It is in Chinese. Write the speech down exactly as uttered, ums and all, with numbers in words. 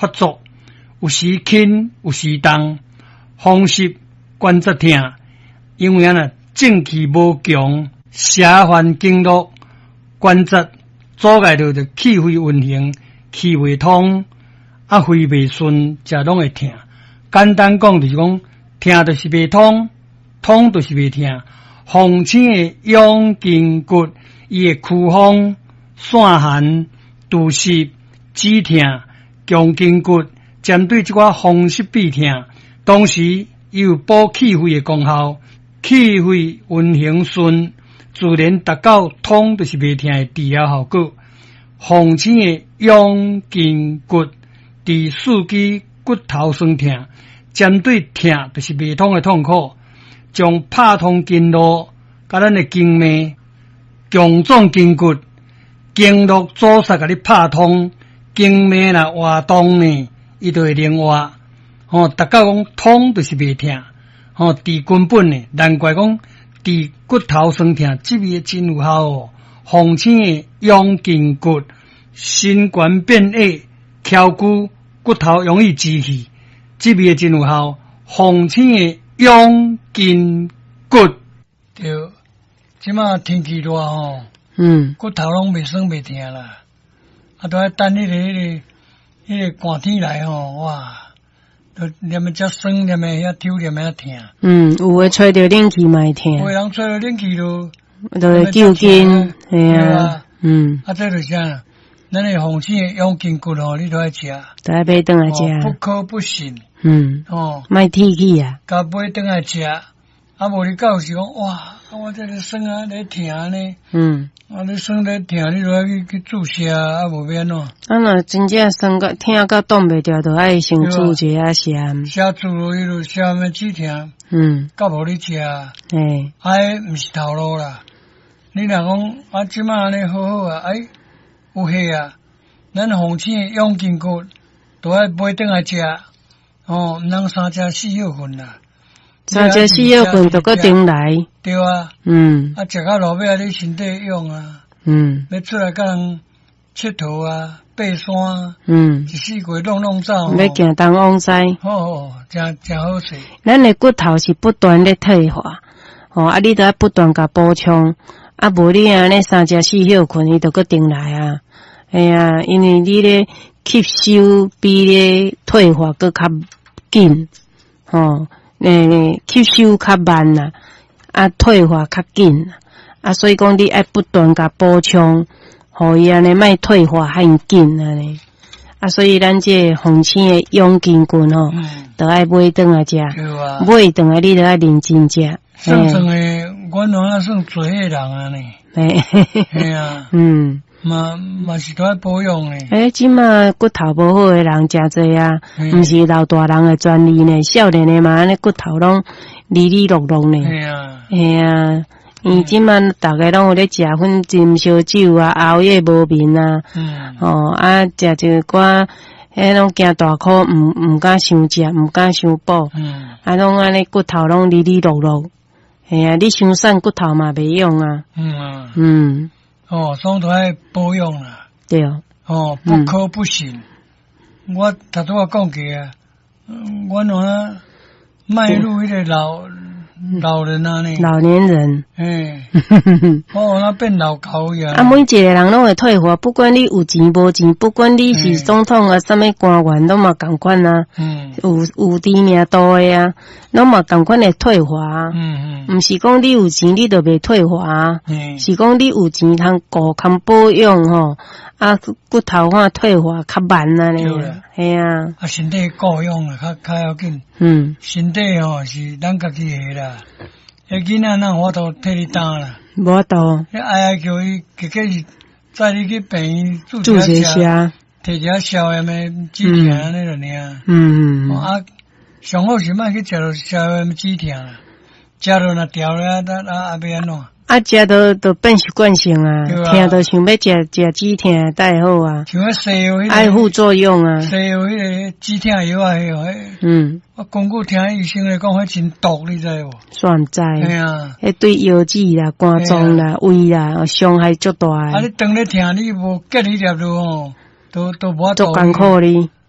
发作，有时轻，有时重，风湿关节痛，因为啊正气无强，下环经络关节阻碍到着气血运行，气未通，啊肺未顺，才拢会痛。简单讲就是讲，痛就是未通，通就是未痛。风清的养筋骨，伊会驱风、散寒、除湿、止痛、强筋骨，针对这个风湿痹痛，同时伊有补气血的功效，气血运行顺，自然达到通就是未痛的治疗效果。风清的养筋骨，治四肢骨头酸痛，针对痛就是未通的痛苦。将拍通经络，甲咱的经脉、强壮筋骨、经络阻塞，甲你拍通，经脉若活动呢，伊就会灵活。吼、哦，达到讲通就是袂痛，吼、哦，治根本呢，难怪讲治骨头酸痛，这味真有效哦。风清的养筋骨，心肝变矮、翘骨，骨头容易支气，这味真有效。风清的养筋骨，对，即马天气热吼，嗯，骨头拢袂酸袂痛啦，啊，都要等迄、那个迄、那个迄、那个寒天来吼，哇，都连么只酸，连么遐抽，连么遐痛。嗯， 有诶吹着冷气嘛会痛， 有诶人吹着冷气就就会揪筋，系啊，嗯， 啊，这就是啥？咱诶风清诶养筋骨吼，你都要食， 都要买顿来食， 不可不行。 嗯，哦，卖铁气啊， 甲买顿来食，啊无你到时讲哇，我这个酸啊咧痛呢，嗯，啊你酸咧痛，你就要去去注射啊，无变喏。 啊若真正酸个痛到挡袂掉，就爱先注一下下。 下注落去就下面止痛，嗯，甲无你食，诶，哎，毋是头路啦。你若讲啊，即马安尼好好啊，哎，有戏啊，咱风清养筋骨，都爱买顿来食。哦，毋通三食四药粉啦， 三食四药粉就搁顶来， 对啊，嗯，啊食到落尾啊，你身体用啊，嗯，要出来甲人佚佗啊，爬山啊，嗯，一四季弄弄走， 要行东往西， 哦，真真好势。 咱的骨头是不断咧退化，哦，啊，你都要不断甲补充，啊，无你安尼三食四药粉，伊就搁顶来啊，哎呀，因为你咧吸收比咧退化搁较紧，吼，诶，吸收较慢啦，啊，退化较紧，啊，所以讲你爱不断甲补充，互伊安尼莫退化较紧安尼，啊，所以咱这风清的养筋骨吼，都爱买顿来食，买顿来你都爱认真食。 算算诶，阮拢啊算做迄人啊呢，嘿，嘿啊，嗯。嘛嘛是都要保养诶。 诶，即马骨头无好诶人诚侪啊，毋是老大人诶专利呢，少年诶嘛安尼骨头拢哩哩落落呢。系啊，系啊，伊即马逐个拢有咧食薰啉烧酒啊，熬夜无眠啊，嗯，哦啊，食一寡迄拢惊大苦，毋毋敢伤食，毋敢伤补，嗯，啊，拢安尼骨头拢哩哩落落，系啊，你伤瘦骨头嘛袂用啊，嗯啊，嗯。 哦，总都爱保养啦。 对哦。 哦，不可不行。嗯、我头拄仔讲过啊，我若迈入迄个老老人啊呢。 老年人。 诶。我那变老狗呀。 啊，每一个人拢会退化，不管你有钱无钱，不管你是总统啊，啥物官员，拢嘛共款啊。嗯。有有知名度诶啊，拢嘛共款会退化啊。嗯嗯。毋是讲你有钱你就袂退化啊，嗯、是讲你有钱通顾通保养吼，啊骨头啊退化较慢啊呢，系啊。 啊身体顾养啊，较较要紧。嗯。身体吼是咱家己个啦，迄囡仔哪有法度替你担啦？ 无法度。 迄哎呀叫伊直接是载你去病院注注射下， 摕一消炎诶止痛安尼就尔。嗯。啊，上好是莫去食着消炎止痛啦。食落若掉了，啊啊啊要安怎？ 啊，食到都变习惯性啊，听到想要食食止痛才好啊。 像迄西药迄爱副作用啊。 西药迄个止痛药啊，迄个，嗯，我讲过听医生来讲，迄真毒，你知无？ 煞毋知。 系啊， 迄对腰子啦、肝脏啦、胃啦，伤害足大。 啊，你当咧听，你无隔离粒咯吼，都都无法度。 足艰苦哩。